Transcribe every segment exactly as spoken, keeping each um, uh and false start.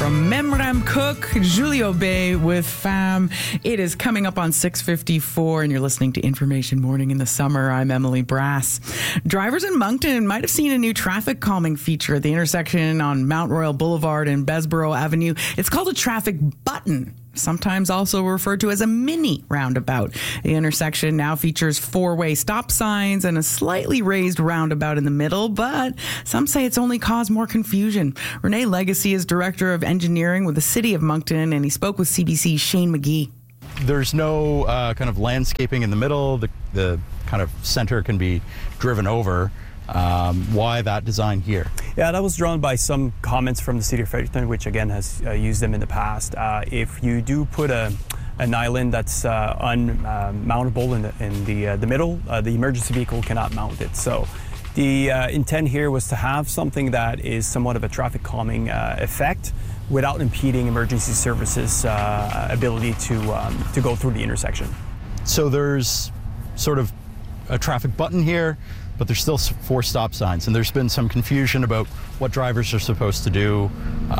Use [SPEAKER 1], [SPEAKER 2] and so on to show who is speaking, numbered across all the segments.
[SPEAKER 1] from Memram Cook, Julio Bay with Fam. It is coming up on six fifty-four, and you're listening to Information Morning in the Summer. I'm Emily Brass. Drivers in Moncton might have seen a new traffic calming feature at the intersection on Mount Royal Boulevard and Besborough Avenue. It's called a traffic button, sometimes also referred to as a mini roundabout. The intersection now features four-way stop signs and a slightly raised roundabout in the middle, but some say it's only caused more confusion. Renee Legacy is Director of Engineering with the City of Moncton, and he spoke with C B C's Shane McGee.
[SPEAKER 2] There's no uh, kind of landscaping in the middle. The, the kind of center can be driven over. Um, why that design here?
[SPEAKER 3] Yeah, that was drawn by some comments from the City of Fredericton, which again has uh, used them in the past. Uh, if you do put a, an island that's uh, unmountable in the, in the, uh, the middle, uh, the emergency vehicle cannot mount it. So the uh, intent here was to have something that is somewhat of a traffic calming uh, effect without impeding emergency services uh, ability to, um, to go through the intersection.
[SPEAKER 2] So there's sort of a traffic button here, but there's still four stop signs, and there's been some confusion about what drivers are supposed to do.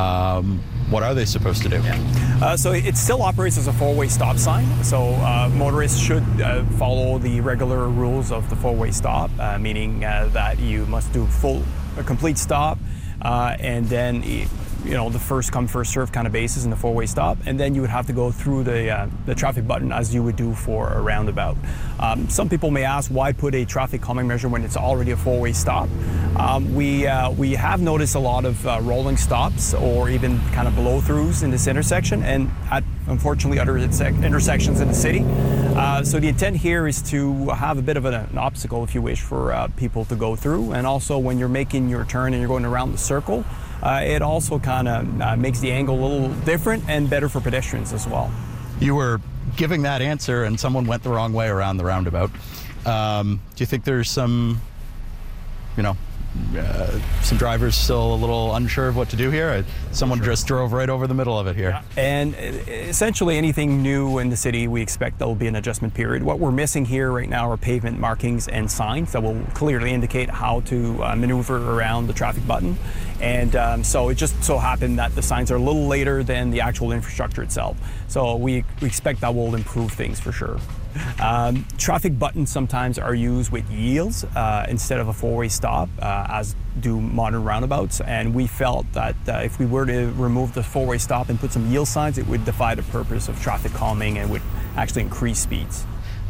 [SPEAKER 2] Um, what are they supposed to do?
[SPEAKER 3] Yeah. Uh, so it still operates as a four-way stop sign. So uh, motorists should uh, follow the regular rules of the four-way stop, uh, meaning uh, that you must do full, a complete stop, uh, and then you know the first come first serve kind of basis in the four-way stop, and then you would have to go through the uh, the traffic button as you would do for a roundabout. Um, some people may ask, why put a traffic calming measure when it's already a four-way stop? Um, we uh, we have noticed a lot of uh, rolling stops or even kind of blow-throughs in this intersection, and at unfortunately other interse- intersections in the city. Uh, so the intent here is to have a bit of an, an obstacle, if you wish, for uh, people to go through, and also when you're making your turn and you're going around the circle, Uh, it also kind of uh, makes the angle a little different and better for pedestrians as well.
[SPEAKER 2] You were giving that answer and someone went the wrong way around the roundabout. Um, do you think there's some, you know, uh, some drivers still a little unsure of what to do here? Someone sure. just drove right over the middle of it here.
[SPEAKER 3] Yeah. And essentially anything new in the city, we expect there will be an adjustment period. What we're missing here right now are pavement markings and signs that will clearly indicate how to uh, maneuver around the traffic button. And um, so it just so happened that the signs are a little later than the actual infrastructure itself. So we, we expect that will improve things for sure. Um, traffic buttons sometimes are used with yields uh, instead of a four-way stop, uh, as do modern roundabouts. And we felt that uh, if we were to remove the four-way stop and put some yield signs, it would defy the purpose of traffic calming and would actually increase speeds.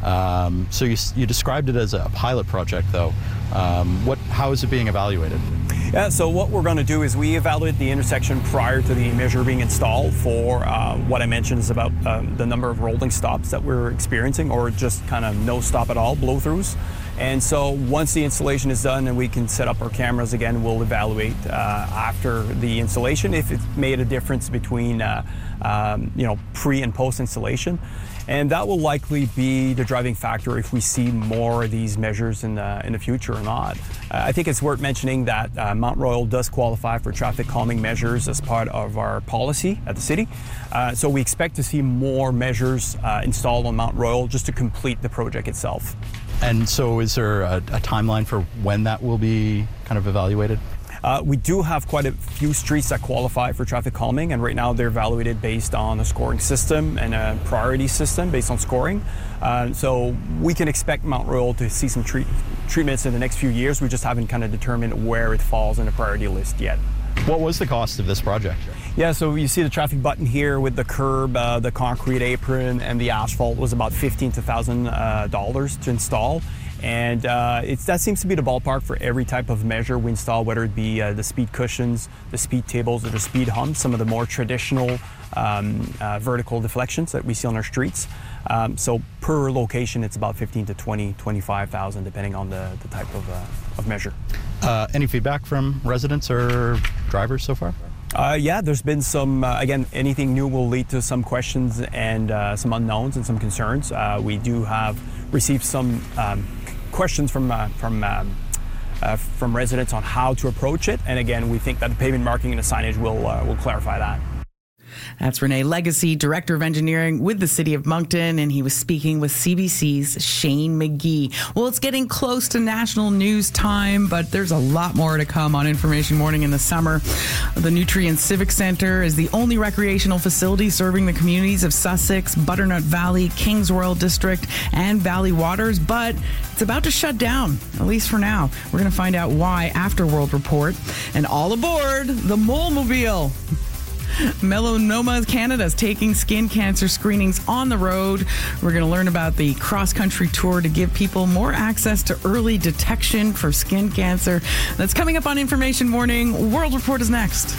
[SPEAKER 2] Um, so you, you described it as a pilot project, though. Um, what, how is it being evaluated?
[SPEAKER 3] Yeah, so what we're going to do is we evaluate the intersection prior to the measure being installed for uh, what I mentioned is about um, the number of rolling stops that we're experiencing, or just kind of no stop at all, blow-throughs. And so once the installation is done and we can set up our cameras again, we'll evaluate uh, after the installation if it's made a difference between uh, um, you know, pre and post installation. And that will likely be the driving factor if we see more of these measures in the, in the future or not. Uh, I think it's worth mentioning that uh, Mount Royal does qualify for traffic calming measures as part of our policy at the city. Uh, so we expect to see more measures uh, installed on Mount Royal just to complete the project itself.
[SPEAKER 2] And so is there a, a timeline for when that will be kind of evaluated?
[SPEAKER 3] Uh, we do have quite a few streets that qualify for traffic calming, and right now they're evaluated based on a scoring system and a priority system based on scoring. Uh, so we can expect Mount Royal to see some treat- treatments in the next few years. We just haven't kind of determined where it falls in the priority list yet.
[SPEAKER 2] What was the cost of this project?
[SPEAKER 3] Yeah, so you see the traffic button here with the curb, uh, the concrete apron, and the asphalt was about fifteen thousand dollars uh, to install. And uh, it's, that seems to be the ballpark for every type of measure we install, whether it be uh, the speed cushions, the speed tables, or the speed humps, some of the more traditional um, uh, vertical deflections that we see on our streets. Um, so per location, it's about fifteen to twenty, twenty-five thousand, depending on the, the type of, uh, of measure.
[SPEAKER 2] Uh, any feedback from residents or drivers so far?
[SPEAKER 3] Uh, yeah, there's been some, uh, again, anything new will lead to some questions and uh, some unknowns and some concerns. Uh, we do have received some um, questions from uh, from um, uh, from residents on how to approach it, and again, we think that the pavement marking and the signage will uh, will clarify that.
[SPEAKER 1] That's Renee Legacy, Director of Engineering with the City of Moncton, and he was speaking with C B C's Shane McGee. Well, it's getting close to national news time, but there's a lot more to come on Information Morning in the summer. The Nutrien Civic Centre is the only recreational facility serving the communities of Sussex, Butternut Valley, Kings Royal District, and Valley Waters, but it's about to shut down, at least for now. We're going to find out why after World Report. And all aboard the Mole-mobile. Melanoma Canada is taking skin cancer screenings on the road. We're going to learn about the cross-country tour to give people more access to early detection for skin cancer. That's coming up on Information Morning. World Report is next.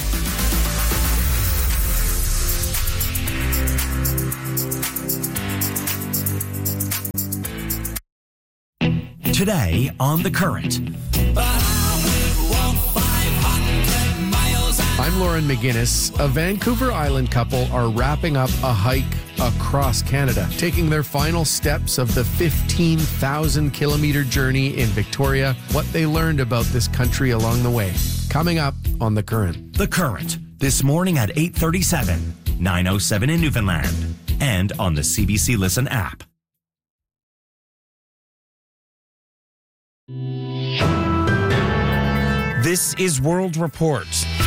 [SPEAKER 4] Today on The Current.
[SPEAKER 5] I'm Lauren McGinnis. A Vancouver Island couple are wrapping up a hike across Canada, taking their final steps of the fifteen thousand kilometer journey in Victoria, what they learned about this country along the way. Coming up on The Current.
[SPEAKER 4] The Current, this morning at eight thirty-seven, nine oh seven in Newfoundland, and on the C B C Listen app. This is World Report.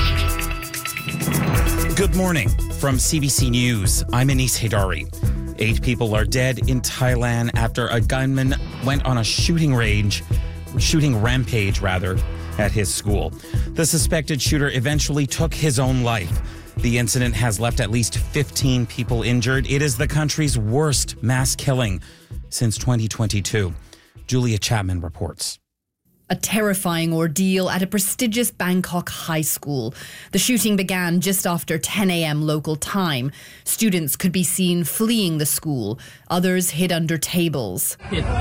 [SPEAKER 4] Good morning from C B C News. I'm Anis Haidari. Eight people are dead in Thailand after a gunman went on a shooting range, shooting rampage rather, at his school. The suspected shooter eventually took his own life. The incident has left at least fifteen people injured. It is the country's worst mass killing since twenty twenty-two. Julia Chapman reports.
[SPEAKER 6] A terrifying ordeal at a prestigious Bangkok high school. The shooting began just after ten a.m. local time. Students could be seen fleeing the school. Others hid under tables.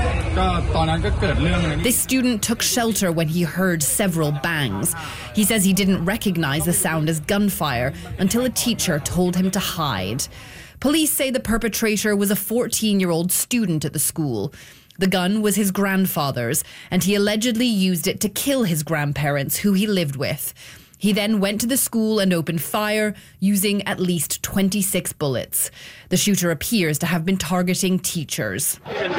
[SPEAKER 6] This student took shelter when he heard several bangs. He says he didn't recognize the sound as gunfire until a teacher told him to hide. Police say the perpetrator was a fourteen-year-old student at the school. The gun was his grandfather's, and he allegedly used it to kill his grandparents, who he lived with. He then went to the school and opened fire, using at least twenty-six bullets. The shooter appears to have been targeting teachers.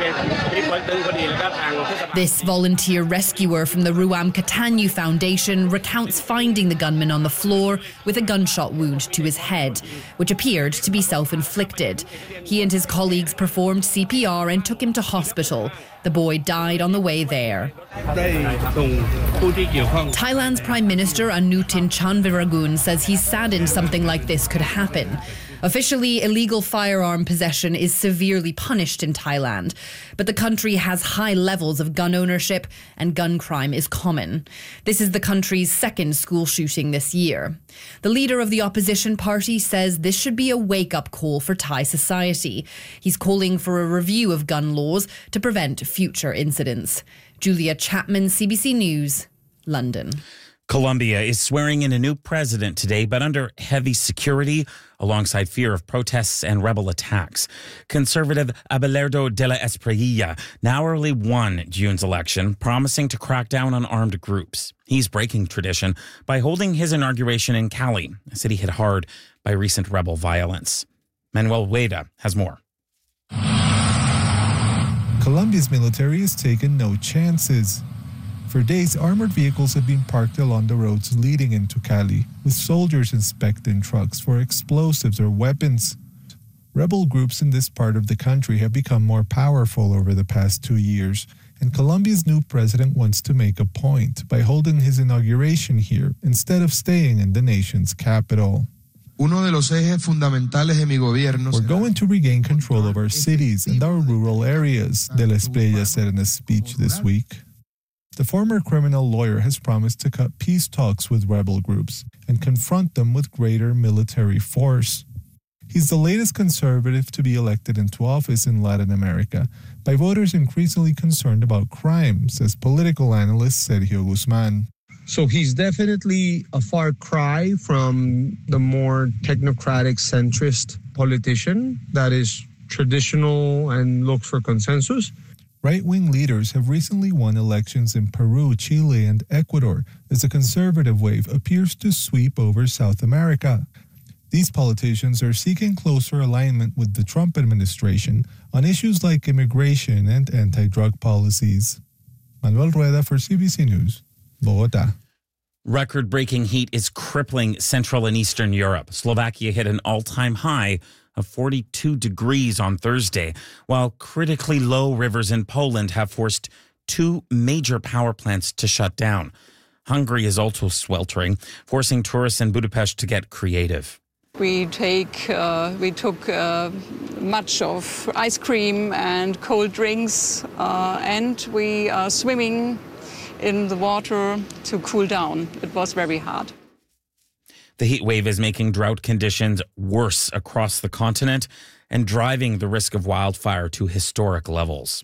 [SPEAKER 6] This volunteer rescuer from the Ruam Katanyu Foundation recounts finding the gunman on the floor with a gunshot wound to his head, which appeared to be self-inflicted. He and his colleagues performed C P R and took him to hospital. The boy died on the way there. Thailand's Prime Minister Anutin Chanvirakul says he's saddened something like this could happen. Officially, illegal firearm possession is severely punished in Thailand, but the country has high levels of gun ownership and gun crime is common. This is the country's second school shooting this year. The leader of the opposition party says this should be a wake-up call for Thai society. He's calling for a review of gun laws to prevent future incidents. Julia Chapman, C B C News, London.
[SPEAKER 4] Colombia is swearing in a new president today, but under heavy security alongside fear of protests and rebel attacks. Conservative Abelardo de la Espriella narrowly won June's election, promising to crack down on armed groups. He's breaking tradition by holding his inauguration in Cali, a city hit hard by recent rebel violence. Manuel Ueda has more.
[SPEAKER 7] Colombia's military has taken no chances. For days, armored vehicles have been parked along the roads leading into Cali, with soldiers inspecting trucks for explosives or weapons. Rebel groups in this part of the country have become more powerful over the past two years, and Colombia's new president wants to make a point by holding his inauguration here instead of staying in the nation's capital. We're going to regain control of our cities and our rural areas, De La Espriella said in a speech this week. The former criminal lawyer has promised to cut peace talks with rebel groups and confront them with greater military force. He's the latest conservative to be elected into office in Latin America by voters increasingly concerned about crime, says political analyst Sergio Guzman.
[SPEAKER 8] So he's definitely a far cry from the more technocratic centrist politician that is traditional and looks for consensus.
[SPEAKER 7] Right-wing leaders have recently won elections in Peru, Chile, and Ecuador as a conservative wave appears to sweep over South America. These politicians are seeking closer alignment with the Trump administration on issues like immigration and anti-drug policies. Manuel Rueda for C B C News, Bogotá.
[SPEAKER 4] Record-breaking heat is crippling Central and Eastern Europe. Slovakia hit an all-time high of forty-two degrees on Thursday, while critically low rivers in Poland have forced two major power plants to shut down. Hungary is also sweltering, forcing tourists in Budapest to get creative.
[SPEAKER 9] We take, uh, we took uh, much of ice cream and cold drinks, uh, and we are swimming in the water to cool down. It was very hard.
[SPEAKER 4] The heat wave is making drought conditions worse across the continent and driving the risk of wildfire to historic levels.